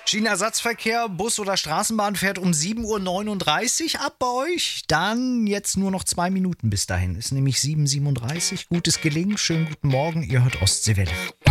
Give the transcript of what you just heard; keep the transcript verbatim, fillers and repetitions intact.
Schienenersatzverkehr, Bus oder Straßenbahn fährt um sieben Uhr neununddreißig ab bei euch. Dann jetzt nur noch zwei Minuten bis dahin. Ist nämlich sieben Uhr siebenunddreißig. Gutes Gelingen, schönen guten Morgen. Ihr hört Ostseewelle.